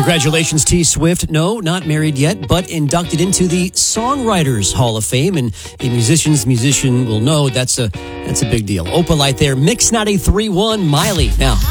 Congratulations, T. Swift. No, not married yet, but inducted into the Songwriters Hall of Fame. And a musician will know that's a big deal. Opalite there. Mix 93.1, Miley. Now,